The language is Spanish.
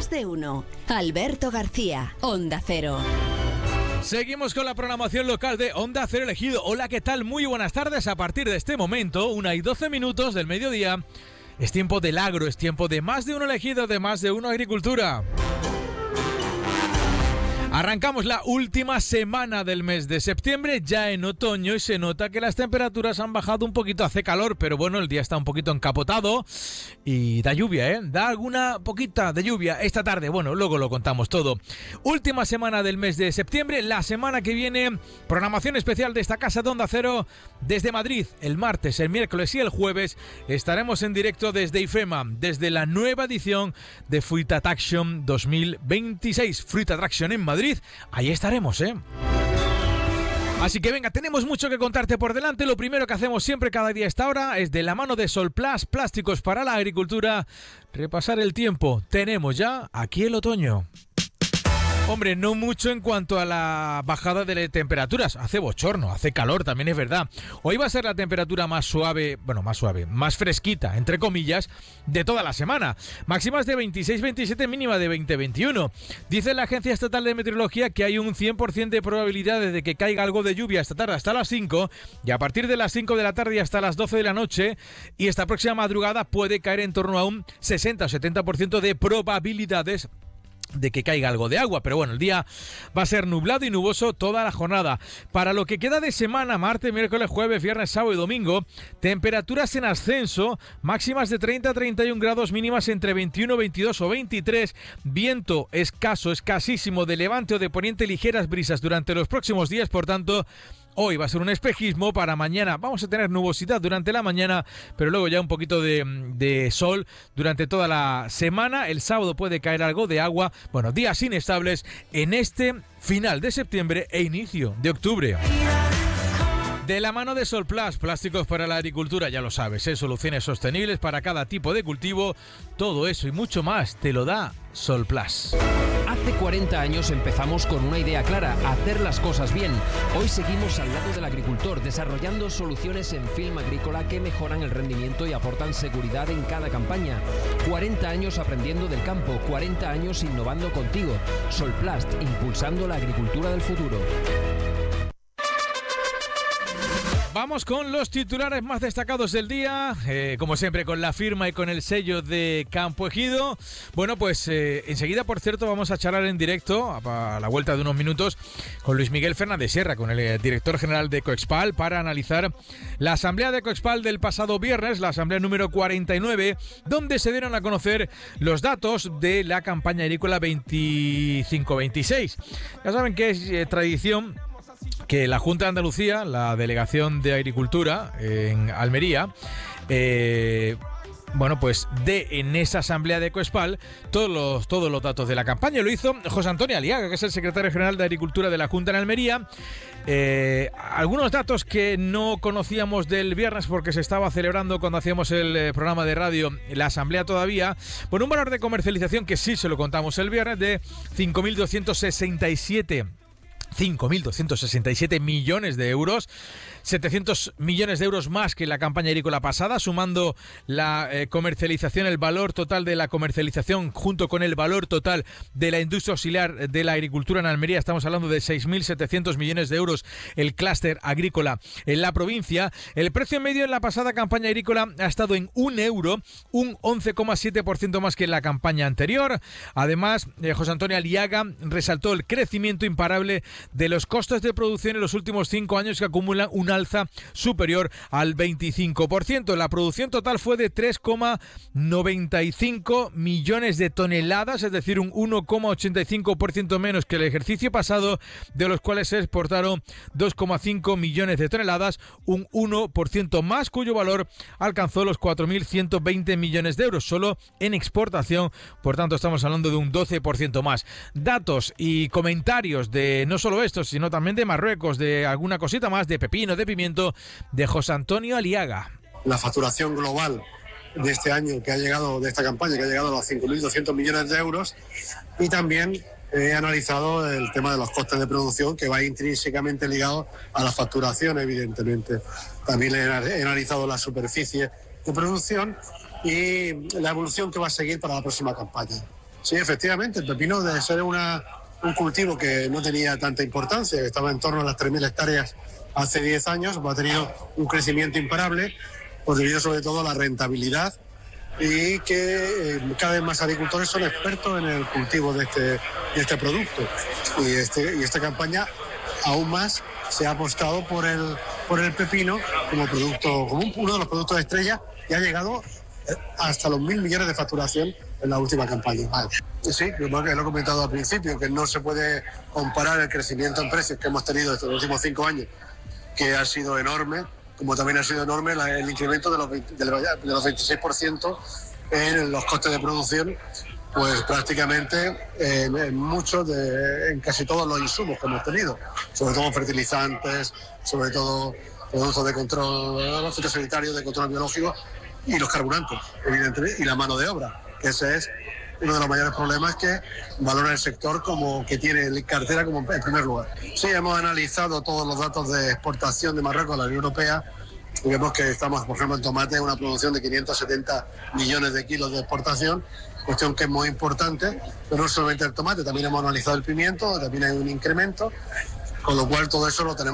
Más de uno. Alberto García, Onda Cero. Seguimos con la programación local de Onda Cero Elegido. Hola, ¿qué tal? Muy buenas tardes. A partir de este momento, 1:12 del mediodía, es tiempo del agro, es tiempo de Más de uno Elegido, de Más de uno Agricultura. Arrancamos la última semana del mes de septiembre, ya en otoño, y se nota que las temperaturas han bajado un poquito. Hace calor, pero bueno, el día está un poquito encapotado y da lluvia, da alguna poquita de lluvia esta tarde. Bueno, luego lo contamos todo. Última semana del mes de septiembre. La semana que viene, programación especial de esta casa de Onda Cero desde Madrid. El martes, el miércoles y el jueves estaremos en directo desde IFEMA, desde la nueva edición de Fruit Attraction 2026. Fruit Attraction en Madrid. Ahí estaremos, Así que venga, tenemos mucho que contarte por delante. Lo primero que hacemos siempre cada día a esta hora es, de la mano de Solplast, plásticos para la agricultura, repasar el tiempo. Tenemos ya aquí el otoño. Hombre, no mucho en cuanto a la bajada de temperaturas. Hace bochorno, hace calor, también es verdad. Hoy va a ser la temperatura más suave, más fresquita, entre comillas, de toda la semana. Máximas de 26-27, mínima de 20-21. Dice la Agencia Estatal de Meteorología que hay un 100% de probabilidades de que caiga algo de lluvia esta tarde hasta las 5, y a partir de las 5 de la tarde hasta las 12 de la noche, y esta próxima madrugada puede caer en torno a un 60 o 70% de probabilidades de que caiga algo de agua, pero bueno, el día va a ser nublado y nuboso toda la jornada. Para lo que queda de semana, martes, miércoles, jueves, viernes, sábado y domingo, temperaturas en ascenso, máximas de 30-31 grados, mínimas entre 21, 22 o 23, viento escaso, escasísimo de levante o de poniente, ligeras brisas durante los próximos días. Por tanto, hoy va a ser un espejismo. Para mañana vamos a tener nubosidad durante la mañana, pero luego ya un poquito de sol durante toda la semana. El sábado puede caer algo de agua. Bueno, días inestables en este final de septiembre e inicio de octubre. De la mano de Solplast, plásticos para la agricultura, ya lo sabes, soluciones sostenibles para cada tipo de cultivo. Todo eso y mucho más te lo da Solplast. Hace 40 años empezamos con una idea clara: hacer las cosas bien. Hoy seguimos al lado del agricultor, desarrollando soluciones en film agrícola que mejoran el rendimiento y aportan seguridad en cada campaña. 40 años aprendiendo del campo, 40 años innovando contigo. Solplast, impulsando la agricultura del futuro. Vamos con los titulares más destacados del día, como siempre con la firma y con el sello de Campo Ejido. Bueno, pues enseguida, por cierto, vamos a charlar en directo, a la vuelta de unos minutos, con Luis Miguel Fernández Sierra, con el director general de Coexpal, para analizar la asamblea de Coexpal del pasado viernes, la asamblea número 49, donde se dieron a conocer los datos de la campaña agrícola 25-26. Ya saben que es tradición que la Junta de Andalucía, la Delegación de Agricultura en Almería, pues en esa asamblea de Coexpal todos los datos de la campaña. Lo hizo José Antonio Aliaga, que es el secretario general de Agricultura de la Junta en Almería. Algunos datos que no conocíamos del viernes porque se estaba celebrando cuando hacíamos el programa de radio la asamblea todavía, por un valor de comercialización que sí se lo contamos el viernes, de 5.267 millones de euros, 700 millones de euros más que la campaña agrícola pasada, sumando la comercialización, el valor total de la comercialización junto con el valor total de la industria auxiliar de la agricultura en Almería. Estamos hablando de 6.700 millones de euros el clúster agrícola en la provincia. El precio medio en la pasada campaña agrícola ha estado en €1, un 11,7% más que en la campaña anterior. Además, José Antonio Aliaga resaltó el crecimiento imparable de los costes de producción en los últimos 5 años, que acumulan un alza superior al 25%. La producción total fue de 3,95 millones de toneladas, es decir, un 1,85% menos que el ejercicio pasado, de los cuales se exportaron 2,5 millones de toneladas, un 1% más, cuyo valor alcanzó los 4.120 millones de euros solo en exportación. Por tanto, estamos hablando de un 12% más. Datos y comentarios de no solo esto, sino también de Marruecos, de alguna cosita más, de pepino, de pimiento, de José Antonio Aliaga. La facturación global de este año que ha llegado, de esta campaña, que ha llegado a los 5.200 millones de euros, y también he analizado el tema de los costes de producción, que va intrínsecamente ligado a la facturación, evidentemente. También he analizado la superficie de producción y la evolución que va a seguir para la próxima campaña. Sí, efectivamente, el pepino de ser un cultivo que no tenía tanta importancia, que estaba en torno a las 3.000 hectáreas hace 10 años, ha tenido un crecimiento imparable, pues debido sobre todo a la rentabilidad y que cada vez más agricultores son expertos en el cultivo de este producto. Y esta campaña aún más se ha apostado por el pepino como uno de los productos de estrella y ha llegado hasta los 1.000 millones de facturación en la última campaña. Sí, lo he comentado al principio, que no se puede comparar el crecimiento en precios que hemos tenido estos últimos 5 años, que ha sido enorme, como también ha sido enorme el incremento de los 26% en los costes de producción, pues prácticamente en casi todos los insumos que hemos tenido, sobre todo fertilizantes, sobre todo productos de control fitosanitario, de control biológico y los carburantes, evidentemente, y la mano de obra, que ese es uno de los mayores problemas que valora el sector como que tiene en cartera como en primer lugar. Sí, hemos analizado todos los datos de exportación de Marruecos a la Unión Europea y vemos que estamos, por ejemplo, en tomate, en una producción de 570 millones de kilos de exportación, cuestión que es muy importante, pero no solamente el tomate, también hemos analizado el pimiento, también hay un incremento, con lo cual todo eso lo tenemos